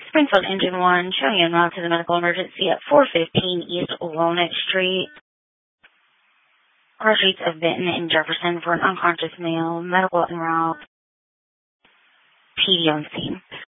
Springfield Engine 1, showing en route to the medical emergency at 415 East Walnut Street, cross streets of Benton and Jefferson for an unconscious male. Medical en route. PD on scene.